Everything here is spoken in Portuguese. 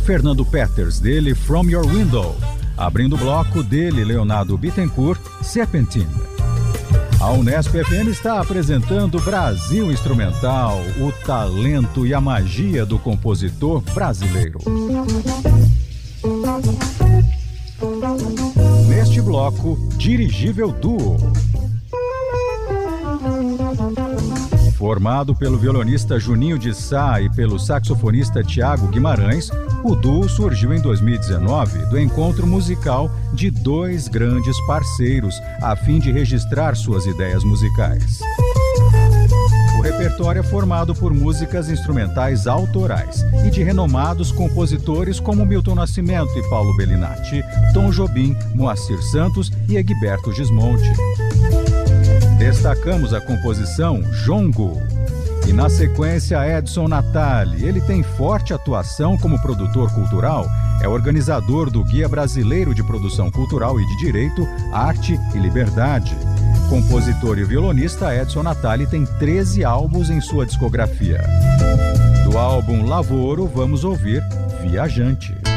Fernando Peters, dele From Your Window. Abrindo o bloco dele, Leonardo Bittencourt, Serpentine. A Unesp FM está apresentando Brasil Instrumental, o talento e a magia do compositor brasileiro. Neste bloco, Dirigível Duo. Formado pelo violonista Juninho de Sá e pelo saxofonista Tiago Guimarães, o duo surgiu em 2019 do encontro musical de dois grandes parceiros, a fim de registrar suas ideias musicais. O repertório é formado por músicas instrumentais autorais e de renomados compositores como Milton Nascimento e Paulo Bellinati, Tom Jobim, Moacir Santos e Egberto Gismonti. Destacamos a composição Jongo. E na sequência, Edson Natali. Ele tem forte atuação como produtor cultural, é organizador do Guia Brasileiro de Produção Cultural e de Direito, Arte e Liberdade. Compositor e violonista, Edson Natali tem 13 álbuns em sua discografia. Do álbum Lavoro, vamos ouvir Viajante.